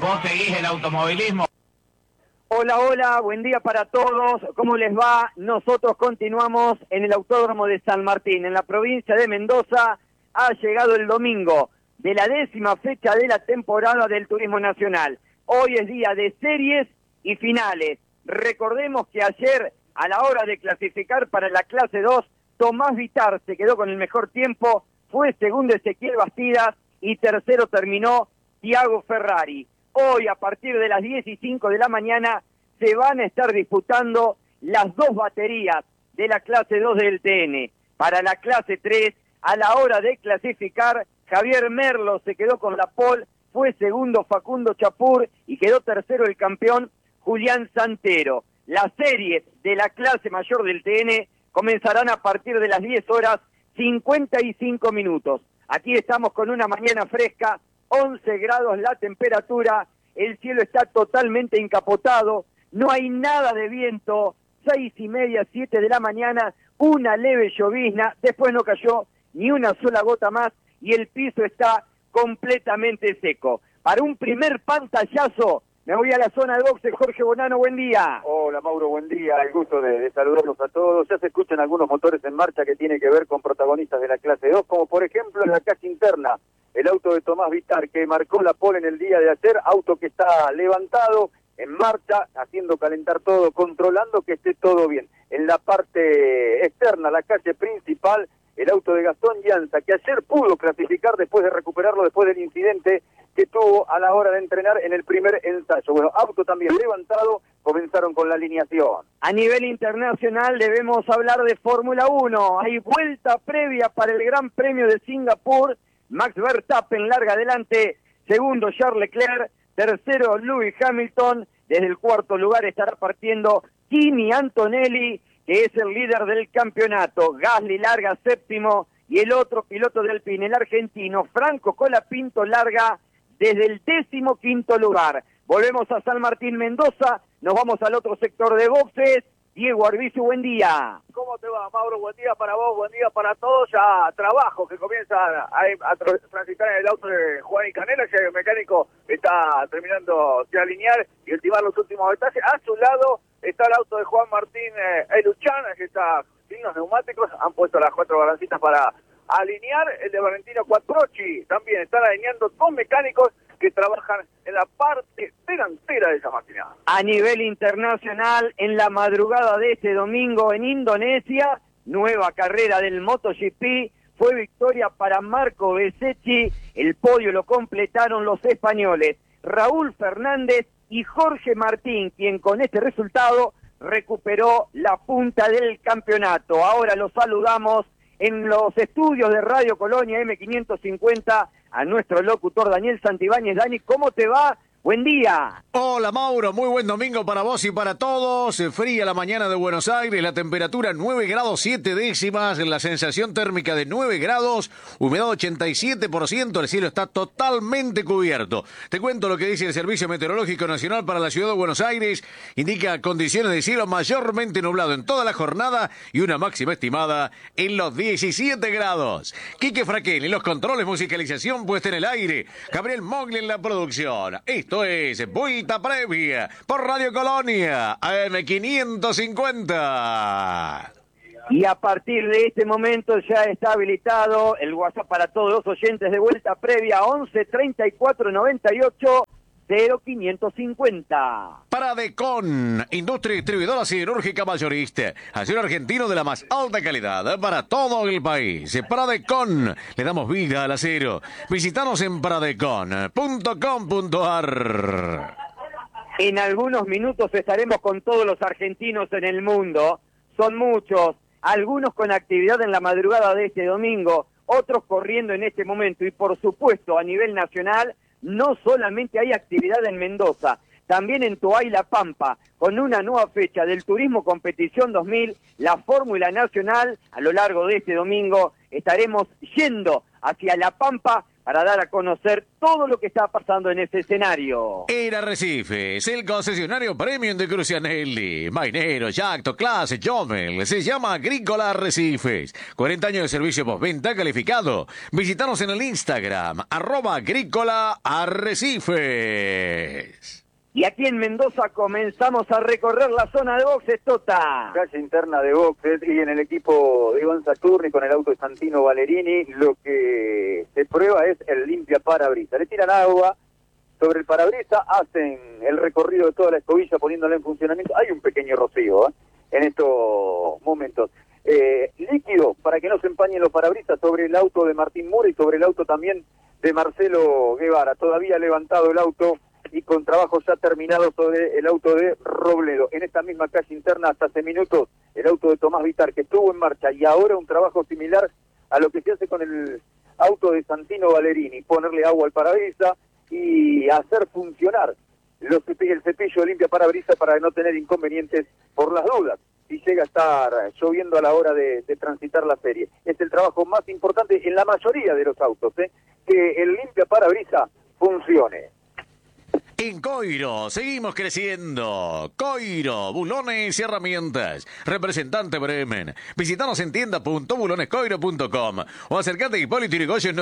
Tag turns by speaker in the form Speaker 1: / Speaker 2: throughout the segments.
Speaker 1: ¿Vos seguís el automovilismo?
Speaker 2: Hola, hola, buen día para todos. ¿Cómo les va? Nosotros continuamos en el Autódromo de San Martín, en la provincia de Mendoza. Ha llegado el domingo de la 10ª fecha de la temporada del Turismo Nacional. Hoy es día de series y finales. Recordemos que ayer, a la hora de clasificar para la clase 2, Tomás Vitar se quedó con el mejor tiempo, fue segundo Ezequiel Bastidas y tercero terminó Thiago Ferrari. Hoy, a partir de las 10:05 de la mañana, se van a estar disputando las dos baterías de la clase 2 del TN. Para la clase 3, a la hora de clasificar, Javier Merlo se quedó con la pole, fue segundo Facundo Chapur y quedó tercero el campeón Julián Santero. Las series de la clase mayor del TN comenzarán a partir de las 10:55. Aquí estamos con una mañana fresca, 11 grados la temperatura, el cielo está totalmente encapotado, no hay nada de viento, 6:30, 7 de la mañana, una leve llovizna, después no cayó ni una sola gota más y el piso está completamente seco. Para un primer pantallazo, me voy a la zona de boxe. Jorge Bonano, buen día.
Speaker 3: Hola Mauro, buen día, el gusto de saludarlos a todos. Ya se escuchan algunos motores en marcha que tienen que ver con protagonistas de la clase 2, como por ejemplo en la calle interna, el auto de Tomás Vitar, que marcó la pole en el día de ayer, auto que está levantado, en marcha, haciendo calentar todo, controlando que esté todo bien. En la parte externa, la calle principal, el auto de Gastón Llanza, que ayer pudo clasificar después de recuperarlo después del incidente que tuvo a la hora de entrenar en el primer ensayo. Bueno, auto también levantado, comenzaron con la alineación.
Speaker 2: A nivel internacional debemos hablar de Fórmula 1. Hay vuelta previa para el Gran Premio de Singapur. Max Verstappen larga adelante, segundo Charles Leclerc, tercero Lewis Hamilton. Desde el cuarto lugar estará partiendo Kimi Antonelli, que es el líder del campeonato. Gasly larga séptimo y el otro piloto de Alpine, el argentino Franco Colapinto, larga desde el 15º lugar. Volvemos a San Martín, Mendoza, nos vamos al otro sector de boxes. Diego Arbizu, buen día.
Speaker 3: ¿Cómo te va, Mauro? Buen día para vos, buen día para todos. Ya trabajo que comienza a transitar en el auto de Juan y Canela, ya el mecánico está terminando de alinear y ultimar los últimos detalles. A su lado está el auto de Juan Martín Eluchan, que está sin los neumáticos, han puesto las 4 balancitas para alinear. El de Valentino Quattrochi también están alineando dos mecánicos que trabajan en la parte delantera de esa máquina.
Speaker 2: A nivel internacional, en la madrugada de este domingo en Indonesia, nueva carrera del MotoGP, fue victoria para Marco Bezzecchi. El podio lo completaron los españoles Raúl Fernández y Jorge Martín, quien con este resultado recuperó la punta del campeonato. Ahora los saludamos en los estudios de Radio Colonia M550 a nuestro locutor Daniel Santibáñez. Dani, ¿cómo te va? Buen día.
Speaker 4: Hola Mauro, muy buen domingo para vos y para todos. Fría la mañana de Buenos Aires, la temperatura 9 grados 7 décimas, la sensación térmica de 9 grados, humedad 87%, el cielo está totalmente cubierto. Te cuento lo que dice el Servicio Meteorológico Nacional para la Ciudad de Buenos Aires. Indica condiciones de cielo mayormente nublado en toda la jornada y una máxima estimada en los 17 grados. Quique Fraquel en los controles, musicalización puesta en el aire. Gabriel Mogli en la producción. Esto es Vuelta Previa por Radio Colonia AM550.
Speaker 2: Y a partir de este momento ya está habilitado el WhatsApp para todos los oyentes de Vuelta Previa, 11 34 98 0550.
Speaker 4: Paradecon, industria distribuidora siderúrgica mayorista, acero argentino de la más alta calidad para todo el país. Paradecon, le damos vida al acero. Visítanos en paradecon.com.ar.
Speaker 2: En algunos minutos estaremos con todos los argentinos en el mundo. Son muchos, algunos con actividad en la madrugada de este domingo, otros corriendo en este momento. Y por supuesto, a nivel nacional, no solamente hay actividad en Mendoza, también en Toay La Pampa, con una nueva fecha del Turismo Competición 2000, la Fórmula Nacional. A lo largo de este domingo estaremos yendo hacia La Pampa para dar a conocer todo lo que está pasando en ese escenario.
Speaker 4: En Arrecifes, el concesionario premium de Crucianelli, Mainero, Yacto, Clase, Jomel, se llama Agrícola Arrecifes. 40 años de servicio postventa calificado. Visítanos en el Instagram, @Agrícola Arrecifes.
Speaker 2: Y aquí en Mendoza comenzamos a recorrer la zona de boxes, Tota.
Speaker 3: Calle interna de boxes y en el equipo de Iván Saturni con el auto de Santino Valerini lo que se prueba es el limpia parabrisas. Le tiran agua sobre el parabrisas, hacen el recorrido de toda la escobilla poniéndola en funcionamiento. Hay un pequeño rocío en estos momentos. Líquido para que no se empañen los parabrisas sobre el auto de Martín Mura y sobre el auto también de Marcelo Guevara. Todavía levantado el auto y con trabajo ya terminado sobre el auto de Robledo. En esta misma calle interna, hasta hace minutos, el auto de Tomás Vitar, que estuvo en marcha, y ahora un trabajo similar a lo que se hace con el auto de Santino Valerini, ponerle agua al parabrisas y hacer funcionar el cepillo limpia parabrisas para no tener inconvenientes por las dudas. Si llega a estar lloviendo a la hora de transitar la serie. Es el trabajo más importante en la mayoría de los autos, que el limpia parabrisas funcione.
Speaker 4: En Coiro, seguimos creciendo. Coiro, bulones y herramientas. Representante Bremen. Visítanos en tienda.bulonescoiro.com o acercate a Hipólito Yrigoyen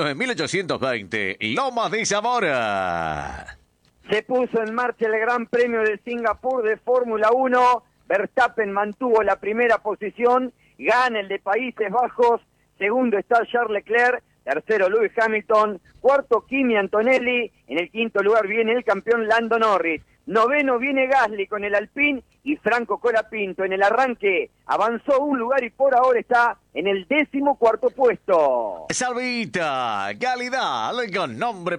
Speaker 4: 9820, Lomas de Zamora.
Speaker 2: Se puso en marcha el Gran Premio de Singapur de Fórmula 1. Verstappen mantuvo la primera posición, gana el de Países Bajos, segundo está Charles Leclerc, tercero Lewis Hamilton, cuarto Kimi Antonelli, en el quinto lugar viene el campeón Lando Norris, noveno viene Gasly con el Alpine y Franco Colapinto en el arranque avanzó un lugar y por ahora está en el 14º puesto.
Speaker 4: Salvita, calidad con nombre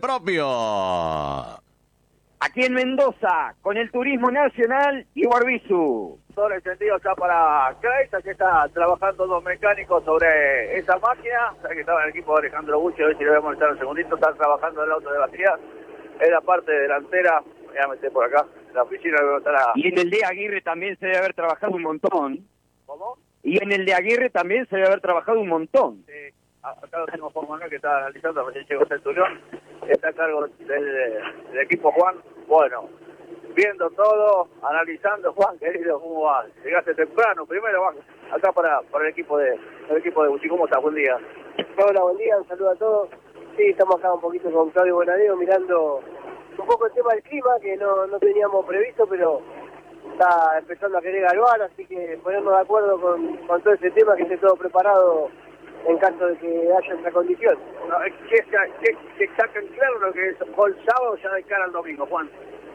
Speaker 4: propio.
Speaker 2: Aquí en Mendoza, con el Turismo Nacional y Guarbizu.
Speaker 3: Todo el sentido ya para Kreis, aquí está trabajando dos mecánicos sobre esa máquina, que estaba en el equipo de Alejandro Bucci, a ver si le voy a molestar un segundito, están trabajando en el auto de batería, en la parte delantera, voy a meter por acá, en la oficina voy a estar a...
Speaker 2: Y en el de Aguirre también se debe haber trabajado un montón.
Speaker 3: ¿Cómo?
Speaker 2: Y en el de Aguirre también se debe haber trabajado un montón.
Speaker 3: Sí, acá lo tenemos Juan Manuel que está analizando, recién llegó Centurión, está a cargo del equipo Juan, bueno... Viendo todo, analizando, Juan, querido, ¿cómo va? Llegaste temprano, primero, Juan, acá para el equipo de Bucci. ¿Cómo estás? Buen día.
Speaker 5: Hola, buen día, un saludo a todos. Sí, estamos acá un poquito con Claudio Bonadeo mirando un poco el tema del clima, que no teníamos previsto, pero está empezando a querer galvar, así que ponernos de acuerdo con todo ese tema, que esté todo preparado en caso de que haya esa condición.
Speaker 3: No, que saquen claro lo que es el sábado ya de cara al domingo, Juan.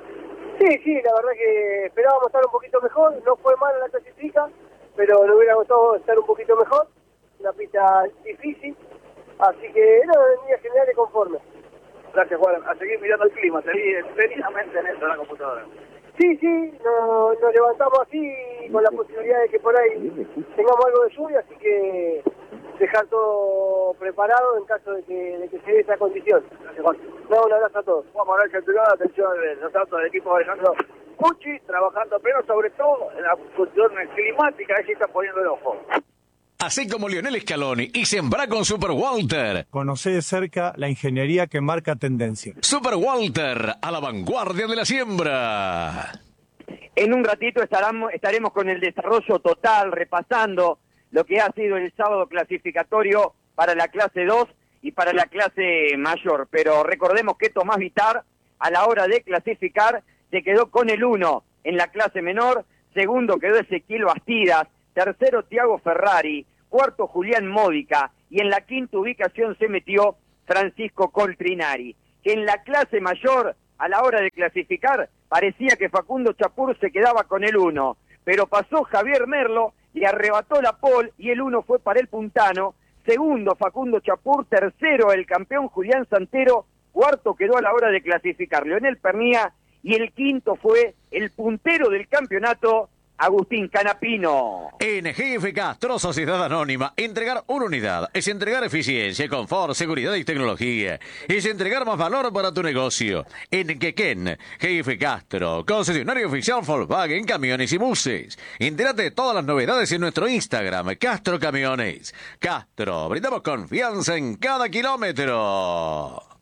Speaker 5: Sí, la verdad que esperábamos estar un poquito mejor, no fue mal en la clasifica, pero nos hubiera gustado estar un poquito mejor, una pista difícil, así que no, en líneas generales conforme.
Speaker 3: Gracias, Juan. A seguir mirando el clima, seguir seriamente en esto en la computadora.
Speaker 5: Sí, nos levantamos así con la posibilidad de que por ahí tengamos algo de lluvia, así que dejar todo preparado en caso de que se dé esa condición.
Speaker 3: Gracias, Juan.
Speaker 5: No, un abrazo a todos.
Speaker 3: Juan Manuel Centurión, atención de los autos del equipo de Alejandro Bucci, trabajando, pero sobre todo en la cuestión climática, ahí sí está poniendo el ojo.
Speaker 4: Así como Lionel Scaloni y sembrá con Super Walter.
Speaker 6: Conoce de cerca la ingeniería que marca tendencia.
Speaker 4: Super Walter, a la vanguardia de la siembra.
Speaker 2: En un ratito estaremos con el desarrollo total, repasando lo que ha sido el sábado clasificatorio para la clase 2 y para la clase mayor. Pero recordemos que Tomás Vitar, a la hora de clasificar, se quedó con el 1 en la clase menor, segundo quedó Ezequiel Bastidas, tercero Tiago Ferrari, cuarto Julián Módica, y en la quinta ubicación se metió Francisco Coltrinari. Que en la clase mayor, a la hora de clasificar, parecía que Facundo Chapur se quedaba con el 1, pero pasó Javier Merlo, le arrebató la pole y el 1 fue para el puntano, segundo Facundo Chapur, tercero el campeón Julián Santero, cuarto quedó a la hora de clasificar Leonel Pernía, y el quinto fue el puntero del campeonato, Agustín Canapino.
Speaker 4: En GF Castro, Sociedad Anónima, entregar una unidad es entregar eficiencia, confort, seguridad y tecnología. Es entregar más valor para tu negocio. En Quequén, GF Castro, concesionario oficial Volkswagen, camiones y buses. Entérate de todas las novedades en nuestro Instagram, Castro Camiones. Castro, brindamos confianza en cada kilómetro.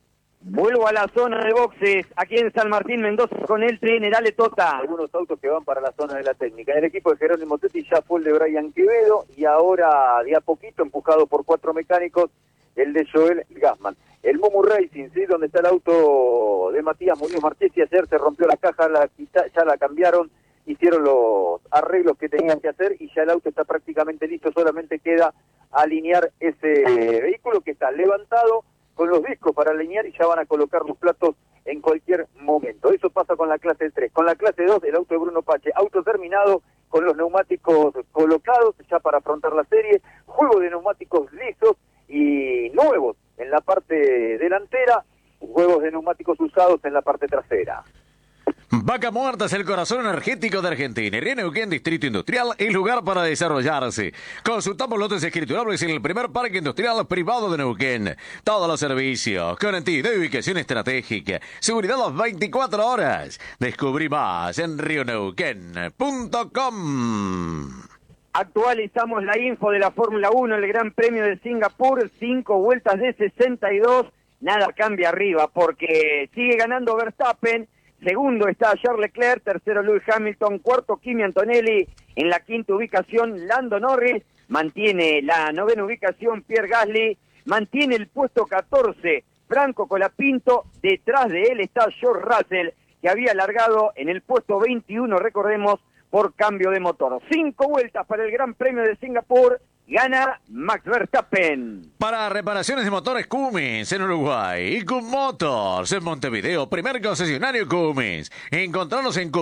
Speaker 2: Vuelvo a la zona de boxes, aquí en San Martín Mendoza con el tren, dale Tota.
Speaker 3: Algunos autos que van para la zona de la técnica. El equipo de Jerónimo Tetti ya fue el de Brian Quevedo y ahora de a poquito, empujado por 4 mecánicos, el de Joel Gassman. El Mumu Racing, ¿sí? Donde está el auto de Matías Muñoz Marchesi, ayer se rompió la caja, ya la cambiaron, hicieron los arreglos que tenían que hacer y ya el auto está prácticamente listo, solamente queda alinear ese vehículo que está levantado con los discos para alinear y ya van a colocar los platos en cualquier momento. Eso pasa con la clase 3. Con la clase 2, el auto de Bruno Pache, auto terminado con los neumáticos colocados ya para afrontar la serie, juego de neumáticos lisos y nuevos en la parte delantera, juegos de neumáticos usados en la parte trasera.
Speaker 4: Vaca Muerta es el corazón energético de Argentina. En Neuquén, Distrito Industrial, el lugar para desarrollarse. Consultamos lotes escriturables en el primer parque industrial privado de Neuquén. Todos los servicios, garantía de ubicación estratégica, seguridad las 24 horas. Descubrí más en rioneuquén.com.
Speaker 2: Actualizamos la info de la Fórmula 1, el Gran Premio de Singapur, 5 vueltas de 62, nada cambia arriba porque sigue ganando Verstappen. Segundo está Charles Leclerc, tercero Lewis Hamilton, cuarto Kimi Antonelli, en la quinta ubicación Lando Norris, mantiene la novena ubicación Pierre Gasly, mantiene el puesto 14 Franco Colapinto, detrás de él está George Russell, que había largado en el puesto 21, recordemos, por cambio de motor. 5 vueltas para el Gran Premio de Singapur, gana Max Verstappen.
Speaker 4: Para reparaciones de motores Cummins en Uruguay y Cumm Motors en Montevideo, primer concesionario Cummins. Encontrarnos en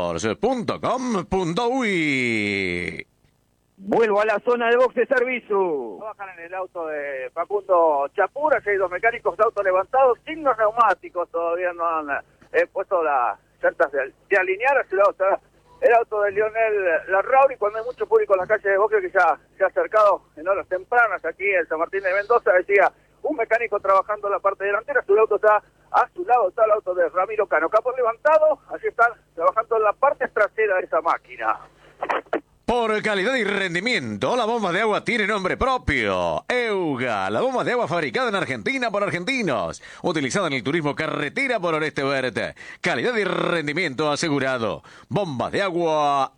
Speaker 4: cummotors.com.uy.
Speaker 2: Vuelvo a la zona de box de servicio.
Speaker 3: Trabajan en el auto de Facundo Chapura, que hay 2 mecánicos de auto levantados, sin los neumáticos, todavía no han puesto las certas de alinear, así está el auto de Lionel Larrauri, cuando hay mucho público en la calle de Boque que ya se ha acercado en horas tempranas aquí en San Martín de Mendoza, decía un mecánico trabajando en la parte delantera, su auto está a su lado, está el auto de Ramiro Cano, capó levantado, así están trabajando en la parte trasera de esa máquina.
Speaker 4: Por calidad y rendimiento, la bomba de agua tiene nombre propio. Euga, la bomba de agua fabricada en Argentina por argentinos. Utilizada en el turismo carretera por Oreste Verde. Calidad y rendimiento asegurado. Bomba de agua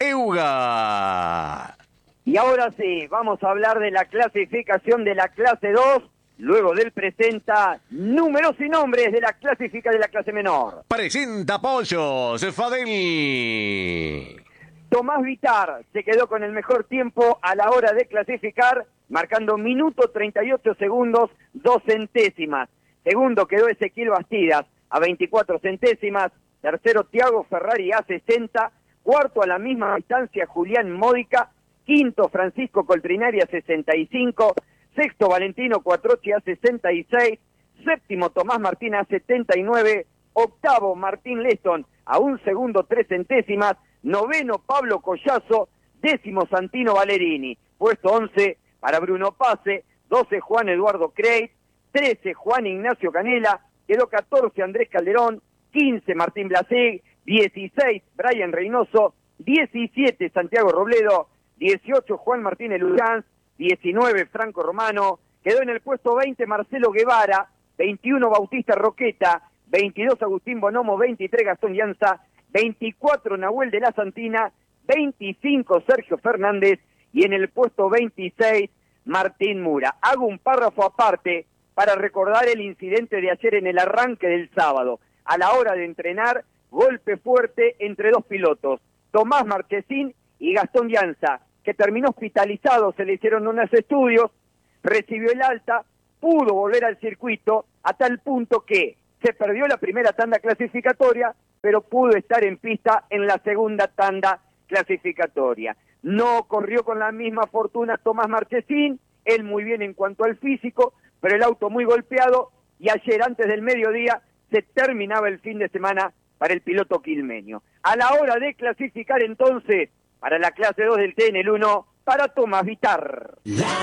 Speaker 4: Euga.
Speaker 2: Y ahora sí, vamos a hablar de la clasificación de la clase 2. Luego del presenta números y nombres de la clasifica de la clase menor.
Speaker 4: Presenta Pollos, Fadel.
Speaker 2: Tomás Vitar se quedó con el mejor tiempo a la hora de clasificar, marcando minuto 38 segundos, 2 centésimas. Segundo quedó Ezequiel Bastidas a 24 centésimas. Tercero Tiago Ferrari a 60. Cuarto a la misma distancia Julián Módica. Quinto Francisco Coltrinari a 65. Sexto Valentino Cuatrochi a 66. Séptimo Tomás Martín a 79. Octavo Martín Leston a 1 segundo 3 centésimas. Noveno Pablo Collazo, 10º Santino Valerini, puesto 11 para Bruno Pase, 12 Juan Eduardo Creit, 13 Juan Ignacio Canela, quedó 14 Andrés Calderón, 15 Martín Blasig, 16 Brian Reynoso, 17 Santiago Robledo, 18 Juan Martínez Luján, 19 Franco Romano, quedó en el puesto 20 Marcelo Guevara, 21 Bautista Roqueta, 22 Agustín Bonomo, 23 Gastón Llanza, 24 Nahuel de la Santina, 25 Sergio Fernández y en el puesto 26 Martín Mura. Hago un párrafo aparte para recordar el incidente de ayer en el arranque del sábado. A la hora de entrenar, golpe fuerte entre 2 pilotos, Tomás Marchesín y Gastón Llanza, que terminó hospitalizado, se le hicieron unos estudios, recibió el alta, pudo volver al circuito a tal punto que se perdió la primera tanda clasificatoria, pero pudo estar en pista en la segunda tanda clasificatoria. No corrió con la misma fortuna Tomás Marchesín, él muy bien en cuanto al físico, pero el auto muy golpeado, y ayer antes del mediodía se terminaba el fin de semana para el piloto quilmeño. A la hora de clasificar entonces para la clase 2 del TN1, para Tomás Vitar.